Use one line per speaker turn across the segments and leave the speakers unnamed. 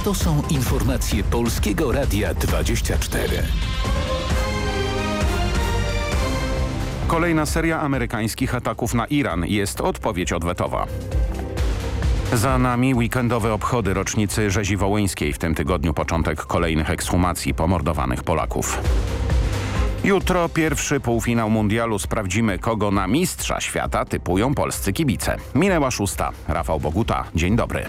To są informacje Polskiego Radia 24.
Kolejna seria amerykańskich ataków na Iran jest odpowiedź odwetowa. Za nami weekendowe obchody rocznicy rzezi wołyńskiej. W tym tygodniu początek kolejnych ekshumacji pomordowanych Polaków. Jutro pierwszy półfinał mundialu. Sprawdzimy, kogo na mistrza świata typują polscy kibice. Minęła 6. Rafał Boguta. Dzień dobry.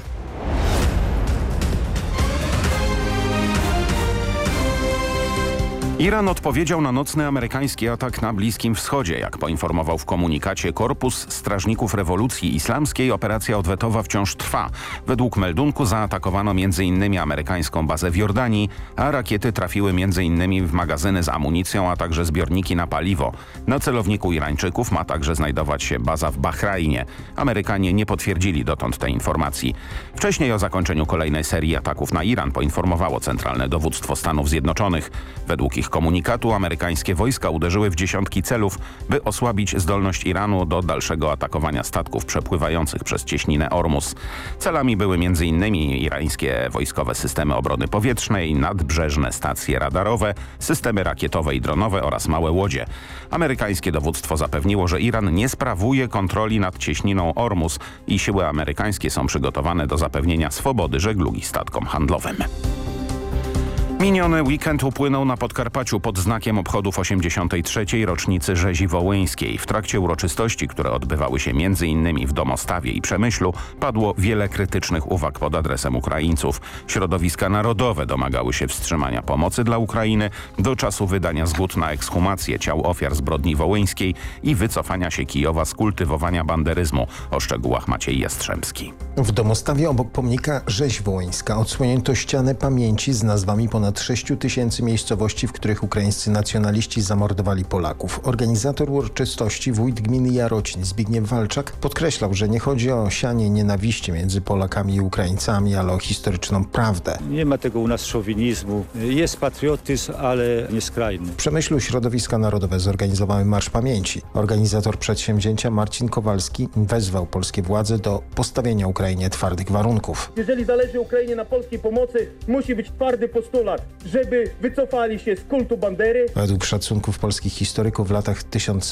Iran odpowiedział na nocny amerykański atak na Bliskim Wschodzie. Jak poinformował w komunikacie Korpus Strażników Rewolucji Islamskiej, operacja odwetowa wciąż trwa. Według meldunku zaatakowano m.in. amerykańską bazę w Jordanii, a rakiety trafiły m.in. w magazyny z amunicją, a także zbiorniki na paliwo. Na celowniku Irańczyków ma także znajdować się baza w Bahrajnie. Amerykanie nie potwierdzili dotąd tej informacji. Wcześniej o zakończeniu kolejnej serii ataków na Iran poinformowało Centralne Dowództwo Stanów Zjednoczonych. Według ich komunikatu amerykańskie wojska uderzyły w dziesiątki celów, by osłabić zdolność Iranu do dalszego atakowania statków przepływających przez cieśninę Ormus. Celami były m.in. irańskie wojskowe systemy obrony powietrznej, nadbrzeżne stacje radarowe, systemy rakietowe i dronowe oraz małe łodzie. Amerykańskie dowództwo zapewniło, że Iran nie sprawuje kontroli nad cieśniną Ormus i siły amerykańskie są przygotowane do zapewnienia swobody żeglugi statkom handlowym. Miniony weekend upłynął na Podkarpaciu pod znakiem obchodów 83. rocznicy rzezi wołyńskiej. W trakcie uroczystości, które odbywały się m.in. w Domostawie i Przemyślu, padło wiele krytycznych uwag pod adresem Ukraińców. Środowiska narodowe domagały się wstrzymania pomocy dla Ukrainy do czasu wydania zgód na ekshumację ciał ofiar zbrodni wołyńskiej i wycofania się Kijowa z kultywowania banderyzmu. O szczegółach Maciej Jastrzębski.
W Domostawie obok pomnika Rzeź Wołyńska odsłonięto ścianę pamięci z nazwami ponad 6 000 miejscowości, w których ukraińscy nacjonaliści zamordowali Polaków. Organizator uroczystości, wójt gminy Jarocin Zbigniew Walczak, podkreślał, że nie chodzi o sianie nienawiści między Polakami i Ukraińcami, ale o historyczną prawdę.
Nie ma tego u nas szowinizmu. Jest patriotyzm, ale nie skrajny.
W Przemyślu środowiska narodowe zorganizowały Marsz Pamięci. Organizator przedsięwzięcia Marcin Kowalski wezwał polskie władze do postawienia Ukrainie twardych warunków.
Jeżeli zależy Ukrainie na polskiej pomocy, musi być twardy postulat, żeby wycofali się z kultu bandery.
Według szacunków polskich historyków w latach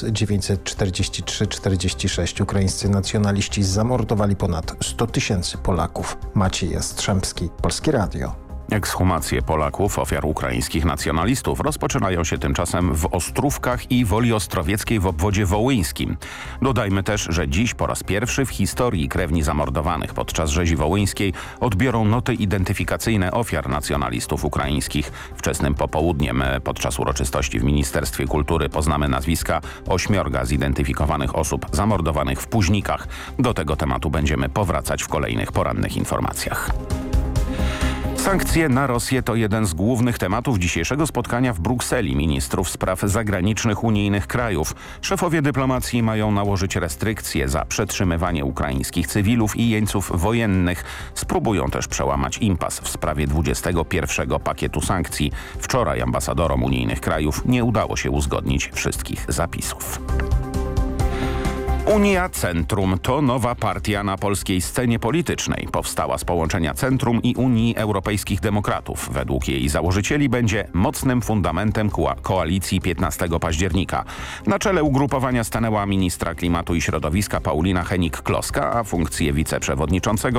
1943-46 ukraińscy nacjonaliści zamordowali ponad 100 000 Polaków. Maciej Jastrzębski, Polskie Radio.
Ekshumacje Polaków, ofiar ukraińskich nacjonalistów, rozpoczynają się tymczasem w Ostrówkach i Woli Ostrowieckiej w obwodzie wołyńskim. Dodajmy też, że dziś po raz pierwszy w historii krewni zamordowanych podczas rzezi wołyńskiej odbiorą noty identyfikacyjne ofiar nacjonalistów ukraińskich. Wczesnym popołudniem podczas uroczystości w Ministerstwie Kultury poznamy nazwiska 8 zidentyfikowanych osób zamordowanych w Późnikach. Do tego tematu będziemy powracać w kolejnych porannych informacjach. Sankcje na Rosję to jeden z głównych tematów dzisiejszego spotkania w Brukseli ministrów spraw zagranicznych unijnych krajów. Szefowie dyplomacji mają nałożyć restrykcje za przetrzymywanie ukraińskich cywilów i jeńców wojennych. Spróbują też przełamać impas w sprawie 21. pakietu sankcji. Wczoraj ambasadorom unijnych krajów nie udało się uzgodnić wszystkich zapisów. Unia Centrum to nowa partia na polskiej scenie politycznej. Powstała z połączenia Centrum i Unii Europejskich Demokratów. Według jej założycieli będzie mocnym fundamentem koalicji 15 października. Na czele ugrupowania stanęła ministra klimatu i środowiska Paulina Hennig-Kloska, a funkcję wiceprzewodniczącego